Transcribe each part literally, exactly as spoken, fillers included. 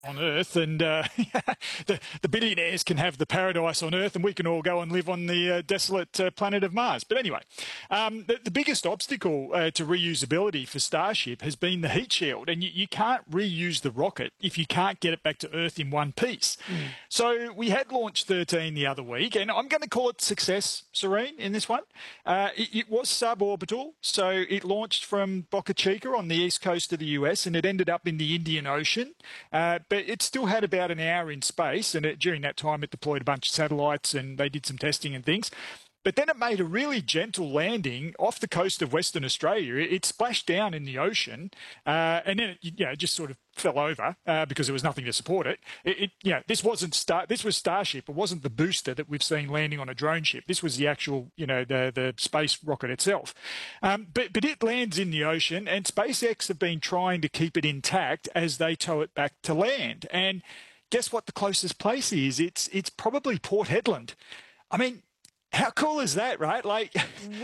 on Earth, and uh, the, the billionaires can have the paradise on Earth, and we can all go and live on the uh, desolate uh, planet of Mars. But anyway, um, the, the biggest obstacle uh, to reusability for Starship has been the heat shield, and you, you can't reuse the rocket if you can't get it back to Earth in one piece. Mm. So we had Launch thirteen the other week, and I'm going to call it success, Serene, in this one. Uh, it, it was suborbital, so it launched from Boca Chica on the east coast of the U S, and it ended up in the Indian Ocean. Uh, but it still had about an hour in space, and it, during that time it deployed a bunch of satellites and they did some testing and things. But then it made a really gentle landing off the coast of Western Australia. It, it splashed down in the ocean, uh, and then it you know, just sort of fell over uh, because there was nothing to support it. It, it you know, this wasn't Star. This was Starship. It wasn't the booster that we've seen landing on a drone ship. This was the actual, you know, the the space rocket itself. Um, but but it lands in the ocean, and SpaceX have been trying to keep it intact as they tow it back to land. And guess what? The closest place is it's it's probably Port Hedland. I mean, how cool is that, right? Like,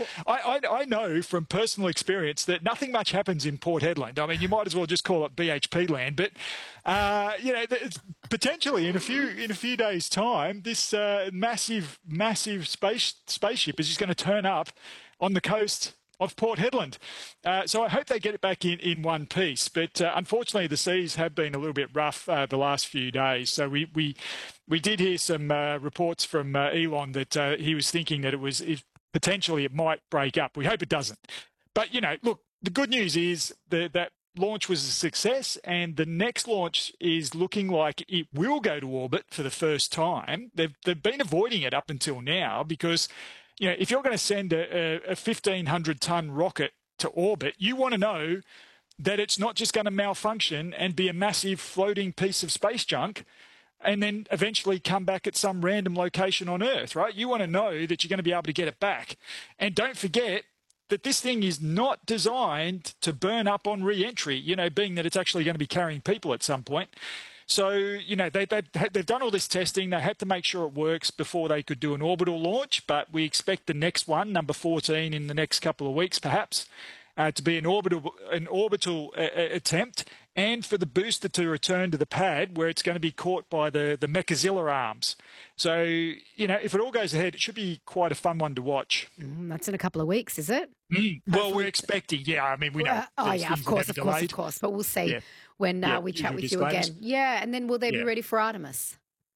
I, I I know from personal experience that nothing much happens in Port Hedland. I mean, you might as well just call it B H P land. But uh, you know, potentially in a few in a few days' time, this uh, massive massive space spaceship is just going to turn up on the coast of Port Hedland. Uh, so I hope they get it back in, in one piece. But uh, unfortunately, the seas have been a little bit rough uh, the last few days. So we we, we did hear some uh, reports from uh, Elon that uh, he was thinking that it was it, potentially it might break up. We hope it doesn't. But, you know, look, the good news is that that launch was a success, and the next launch is looking like it will go to orbit for the first time. They've, they've been avoiding it up until now because, you know, if you're going to send a, a fifteen hundred ton rocket to orbit, you want to know that it's not just going to malfunction and be a massive floating piece of space junk and then eventually come back at some random location on Earth, right? You want to know that you're going to be able to get it back. And don't forget that this thing is not designed to burn up on re-entry, you know, being that it's actually going to be carrying people at some point. So, you know, they, they, they've done all this testing. They had to make sure it works before they could do an orbital launch, but we expect the next one, number fourteen, in the next couple of weeks, perhaps, uh, to be an orbital, an orbital uh, attempt, and for the booster to return to the pad where it's going to be caught by the, the Mechazilla arms. So, you know, if it all goes ahead, it should be quite a fun one to watch. Mm, that's in a couple of weeks, is it? Mm, well, we're expecting, yeah. I mean, we know. Uh, oh, yeah, of course, of course, delayed. of course. But we'll see yeah. when uh, yeah, we chat with you disclaimers. again. Yeah, and then will they yeah. be ready for Artemis?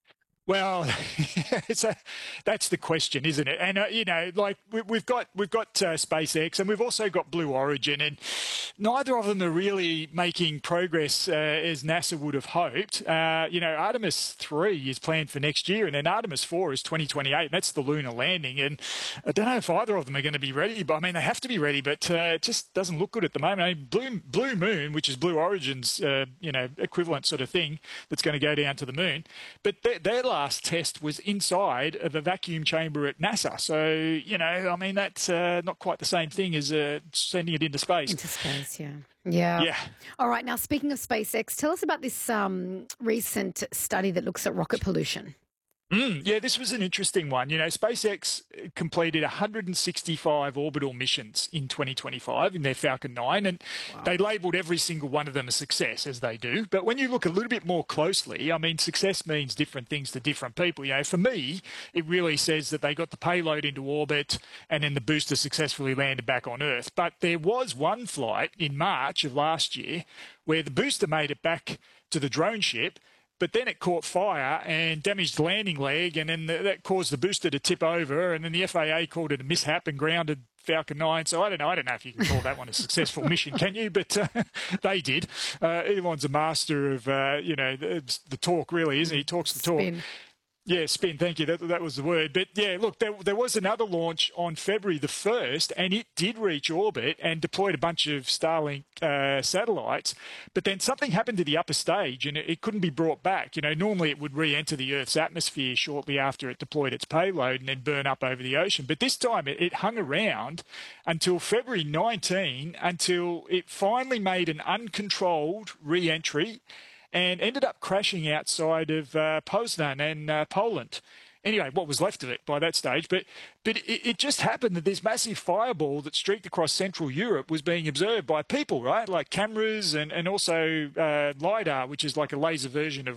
Well, it's a, that's the question, isn't it? And uh, you know, like we, we've got we've got uh, SpaceX, and we've also got Blue Origin, and neither of them are really making progress uh, as NASA would have hoped. Uh, you know, Artemis three is planned for next year, and then Artemis four is twenty twenty-eight. And that's the lunar landing, and I don't know if either of them are going to be ready. But I mean, they have to be ready, but uh, it just doesn't look good at the moment. I mean, Blue Blue Moon, which is Blue Origin's uh, you know equivalent sort of thing, that's going to go down to the moon, but they're, they're last test was inside of a vacuum chamber at NASA. So, you know, I mean, that's uh, not quite the same thing as uh, sending it into space. Into space, yeah. Yeah. Yeah. All right. Now, speaking of SpaceX, tell us about this um, recent study that looks at rocket pollution. Mm, yeah, this was an interesting one. You know, SpaceX completed one hundred sixty-five orbital missions in twenty twenty-five in their Falcon nine, and wow. they labelled every single one of them a success, as they do. But when you look a little bit more closely, I mean, success means different things to different people. You know, for me, it really says that they got the payload into orbit and then the booster successfully landed back on Earth. But there was one flight in March of last year where the booster made it back to the drone ship, but then it caught fire and damaged the landing leg, and then the, that caused the booster to tip over, and then the F A A called it a mishap and grounded Falcon nine. So I don't know. I don't know if you can call that one a successful mission, can you? But uh, they did. Uh, Elon's a master of, uh, you know, the, the talk, really, isn't he? He talks the talk. Spin. Yeah, spin, thank you. That, that was the word. But, yeah, look, there, there was another launch on February the first, and it did reach orbit and deployed a bunch of Starlink uh, satellites. But then something happened to the upper stage, and it, it couldn't be brought back. You know, normally it would re-enter the Earth's atmosphere shortly after it deployed its payload and then burn up over the ocean. But this time it, it hung around until February nineteenth, until it finally made an uncontrolled re-entry and ended up crashing outside of uh, Poznan and uh, Poland. Anyway, what was left of it by that stage. But but it, it just happened that this massive fireball that streaked across Central Europe was being observed by people, right? Like cameras and, and also uh, LiDAR, which is like a laser version of